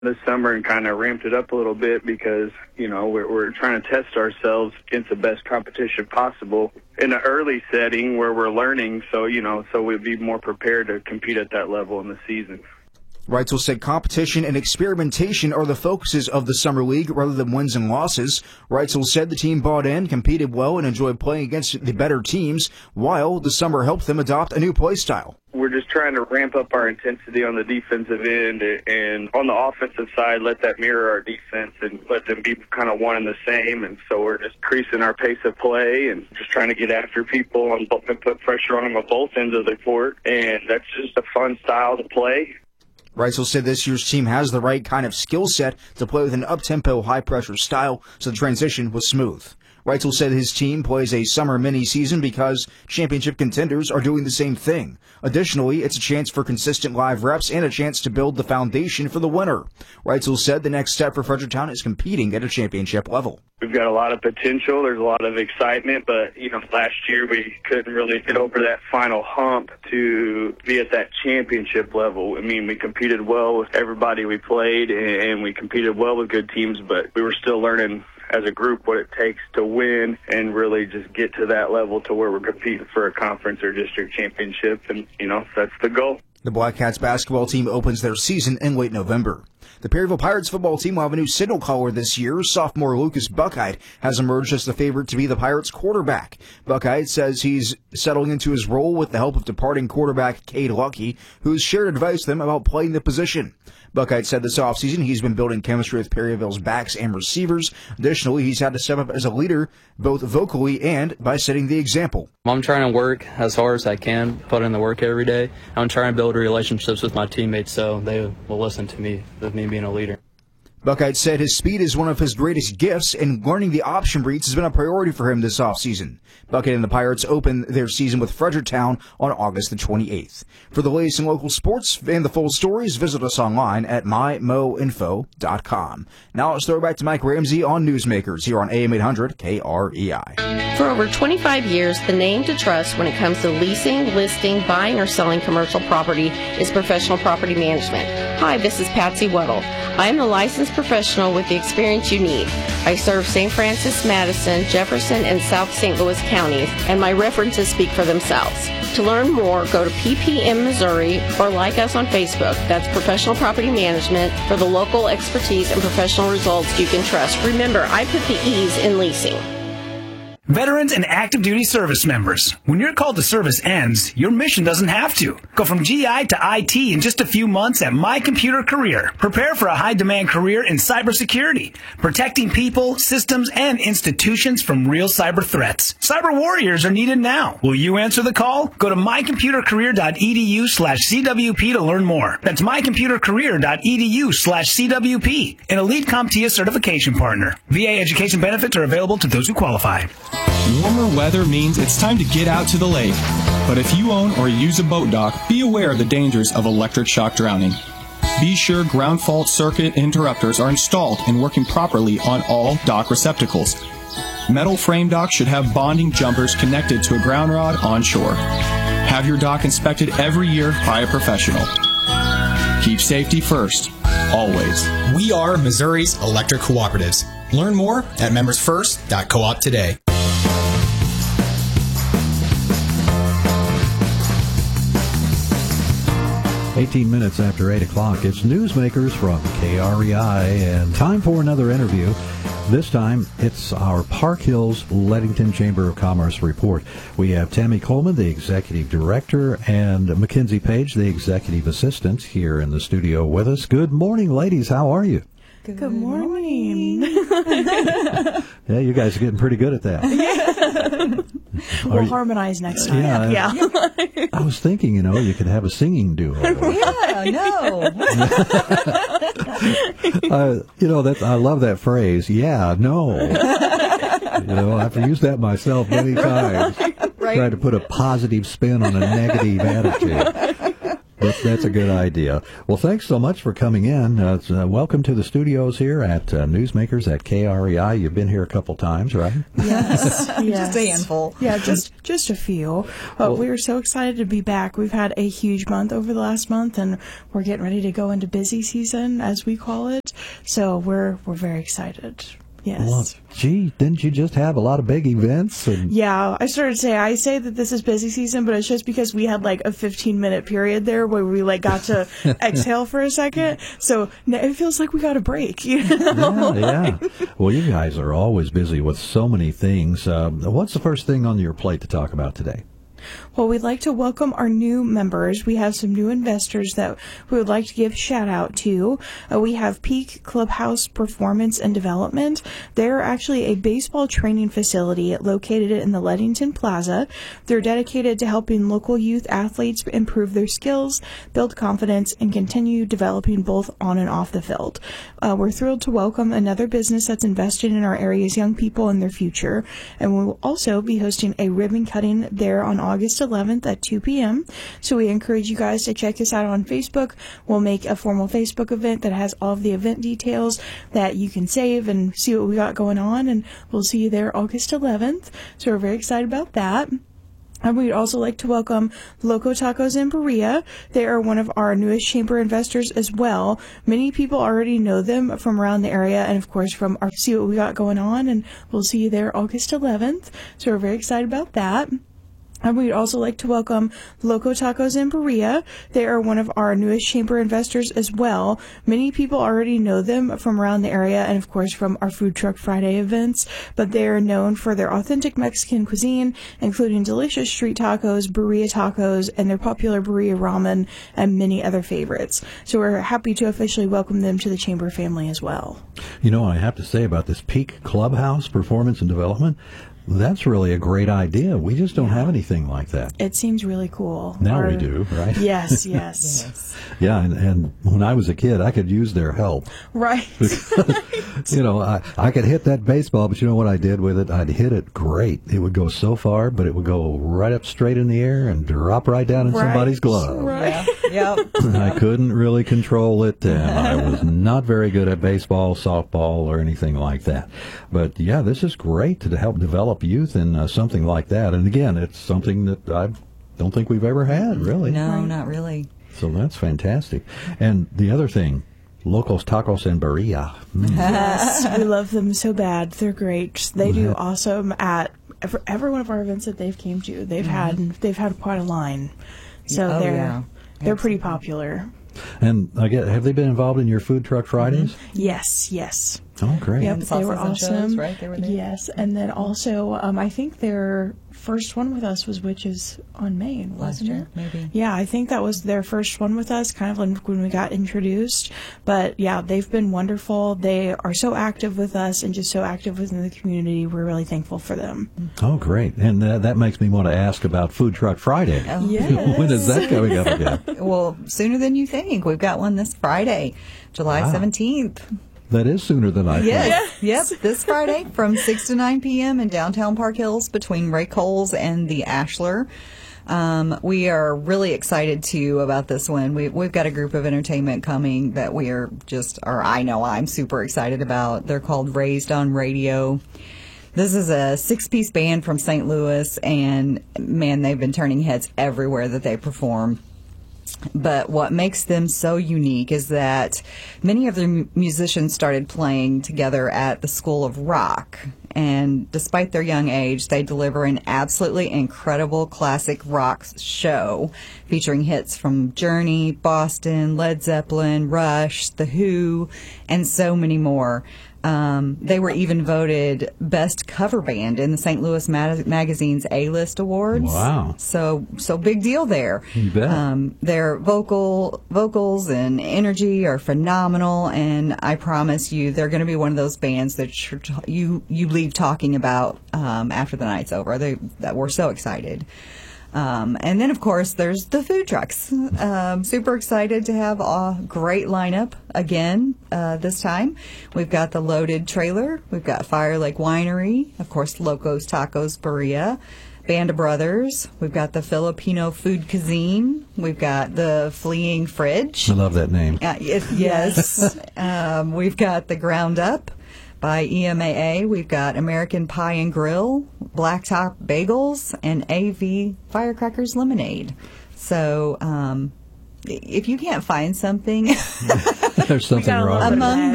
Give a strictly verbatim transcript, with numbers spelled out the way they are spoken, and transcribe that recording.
this summer and kind of ramped it up a little bit because, you know, we're, we're trying to test ourselves against the best competition possible in an early setting where we're learning. So, you know, so we'd be more prepared to compete at that level in the season. Reitzel said competition and experimentation are the focuses of the Summer League rather than wins and losses. Reitzel said the team bought in, competed well, and enjoyed playing against the better teams, while the summer helped them adopt a new play style. We're just trying to ramp up our intensity on the defensive end, and on the offensive side, let that mirror our defense and let them be kind of one and the same. And so we're just increasing our pace of play and just trying to get after people and put pressure on them on both ends of the court. And that's just a fun style to play. Reitzel said this year's team has the right kind of skill set to play with an up-tempo, high-pressure style, so the transition was smooth. Reitzel said his team plays a summer mini-season because championship contenders are doing the same thing. Additionally, it's a chance for consistent live reps and a chance to build the foundation for the winter. Reitzel said the next step for Fredericktown is competing at a championship level. We've got a lot of potential. There's a lot of excitement, but, you know, last year we couldn't really get over that final hump to be at that championship level. I mean, we competed well with everybody we played, and we competed well with good teams, but we were still learning as a group what it takes to win and really just get to that level to where we're competing for a conference or district championship. And, you know, that's the goal. The Black Cats basketball team opens their season in late November. The Perryville Pirates football team will have a new signal caller this year. Sophomore Lucas Buckheit has emerged as the favorite to be the Pirates quarterback. Buckheit says he's settling into his role with the help of departing quarterback Cade Lucky, who's shared advice with him about playing the position. Buckheit said this offseason he's been building chemistry with Perryville's backs and receivers. Additionally, he's had to step up as a leader, both vocally and by setting the example. I'm trying to work as hard as I can, put in the work every day. I'm trying to build relationships with my teammates so they will listen to me, with me being a leader. Buckheit said his speed is one of his greatest gifts, and learning the option reads has been a priority for him this offseason. Buckheit and the Pirates open their season with Fredericktown on August the twenty-eighth. For the latest in local sports and the full stories, visit us online at my mo info dot com. Now let's throw it back to Mike Ramsey on Newsmakers here on A M eight hundred K R E I. For over twenty-five years, the name to trust when it comes to leasing, listing, buying, or selling commercial property is Professional Property Management. Hi, this is Patsy Weddle. I am the licensed professional with the experience you need. I serve Saint Francis, Madison, Jefferson, and South Saint Louis counties, and my references speak for themselves. To learn more, go to P P M Missouri or like us on Facebook. That's Professional Property Management for the local expertise and professional results you can trust. Remember, I put the E's in leasing. Veterans and active duty service members, when your call to service ends, your mission doesn't have to. Go from G I to I T in just a few months at My Computer Career. Prepare for a high-demand career in cybersecurity, protecting people, systems, and institutions from real cyber threats. Cyber warriors are needed now. Will you answer the call? Go to my computer career dot e d u slash c w p to learn more. That's my computer career dot e d u slash c w p, an Elite CompTIA certification partner. V A education benefits are available to those who qualify. Warmer weather means it's time to get out to the lake. But if you own or use a boat dock, be aware of the dangers of electric shock drowning. Be sure ground fault circuit interrupters are installed and working properly on all dock receptacles. Metal frame docks should have bonding jumpers connected to a ground rod on shore. Have your dock inspected every year by a professional. Keep safety first, always. We are Missouri's electric cooperatives. Learn more at members first dot coop today. eighteen minutes after eight o'clock, it's Newsmakers from K R E I, and time for another interview. This time, it's our Park Hills Leadington Chamber of Commerce report. We have Tammy Coleman, the Executive Director, and Mackenzie Page, the Executive Assistant, here in the studio with us. Good morning, ladies. How are you? Good, Good morning. Yeah, you guys are getting pretty good at that. Yeah. We'll you, harmonize next time. Yeah. yeah. I was thinking, you know, you could have a singing duo. Yeah, no. uh, you know, that I love that phrase. Yeah, no. You know, I've used that myself many times. Right. Trying to put a positive spin on a negative attitude. That's, that's a good idea. Well, thanks so much for coming in. Uh, it's, uh, welcome to the studios here at uh, Newsmakers at K R E I. You've been here a couple times, right? Yes, yes. Just a handful. Yeah, just just a few. But Well- we are so excited to be back. We've had a huge month over the last month, and we're getting ready to go into busy season, as we call it. So we're we're very excited. Yes. Well, gee, didn't you just have a lot of big events? And Yeah, I started to say, I say that this is busy season, but it's just because we had like a fifteen minute period there where we like got to exhale for a second. So n- it feels like we got a break, you know? Yeah, yeah. Well, you guys are always busy with so many things. Uh, what's the first thing on your plate to talk about today? Well, we'd like to welcome our new members. We have some new investors that we would like to give shout out to. Uh, we have Peak Clubhouse Performance and Development. They're actually a baseball training facility located in the Leadington Plaza. They're dedicated to helping local youth athletes improve their skills, build confidence, and continue developing both on and off the field. Uh, we're thrilled to welcome another business that's invested in our area's young people and their future. And we'll also be hosting a ribbon cutting there on August eleventh at two p.m. So we encourage you guys to check us out on Facebook. We'll make a formal Facebook event that has all of the event details that you can save and see what we got going on. And we'll see you there August eleventh. So we're very excited about that. And we'd also like to welcome Loco Tacos in Berea. They are one of our newest chamber investors as well. Many people already know them from around the area and, of course, from our see what we got going on. And we'll see you there August eleventh. So we're very excited about that. And we'd also like to welcome Loco Tacos in Berea. They are one of our newest chamber investors as well. Many people already know them from around the area and, of course, from our Food Truck Friday events. But they are known for their authentic Mexican cuisine, including delicious street tacos, Berea tacos, and their popular Berea ramen, and many other favorites. So we're happy to officially welcome them to the chamber family as well. You know, I have to say about this Peak Clubhouse Performance and Development, that's really a great idea. We just don't have anything like that. It seems really cool. Now Our- we do, right? Yes, yes. Yes. Yeah, and, and when I was a kid, I could use their help. Right. You know, I, I could hit that baseball, but you know what I did with it? I'd hit it great. It would go so far, but it would go right up straight in the air and drop right down in Right. somebody's glove. Right. Yeah. Yep. I couldn't really control it, and I was not very good at baseball, softball, or anything like that. But yeah, this is great to help develop youth in uh, something like that. And again, it's something that I don't think we've ever had, really. No, not really. So that's fantastic. And the other thing, Locos Tacos en Berea. Mm. Yes, we love them so bad. They're great. They do awesome at every, every one of our events that they've came to. They've had they've had quite a line, so Oh, they're yeah. they're pretty popular. And I get, have they been involved in your Food Truck Fridays? Yes, yes. Oh, great. Yep, And they were sauces and awesome. shows, right? They were there? Yes, and then also, um, I think their first one with us was Witches on Main, Last wasn't year, it? maybe. Yeah, I think that was their first one with us, kind of when, when we got introduced. But yeah, they've been wonderful. They are so active with us and just so active within the community. We're really thankful for them. Oh, great. And uh, that makes me want to ask about Food Truck Friday. Oh. Yes. When is that coming up again? Well, sooner than you think. We've got one this Friday, July Wow. seventeenth. That is sooner than I thought. Yes. Yep. This Friday from six to nine p.m. in downtown Park Hills between Ray Coles and the Ashler. Um, we are really excited too about this one. We, we've got a group of entertainment coming that we are just, or I know I'm super excited about. They're called Raised on Radio. This is a six-piece band from Saint Louis, and man, they've been turning heads everywhere that they perform. But what makes them so unique is that many of their mu- musicians started playing together at the School of Rock. And despite their young age, they deliver an absolutely incredible classic rock show featuring hits from Journey, Boston, Led Zeppelin, Rush, The Who, and so many more. Um, they were even voted best cover band in the Saint Louis Ma- Magazine's A-List Awards. Wow. So, so big deal there. You bet. Um, their vocal vocals and energy are phenomenal, and I promise you, they're going to be one of those bands that you're t- you you leave talking about um, after the night's over. They that we're so excited. Um, and then, of course, there's the food trucks. Um, super excited to have a great lineup again uh, this time. We've got the Loaded Trailer. We've got Fire Lake Winery. Of course, Locos Tacos Berea. Band of Brothers. We've got the Filipino Food Cuisine. We've got the Fleeing Fridge. I love that name. Uh, it, yes. um, we've got the Ground Up by E M A A. We've got American Pie and Grill, Blacktop Bagels, and A V Firecrackers Lemonade. So um, if you can't find something There's something wrong. among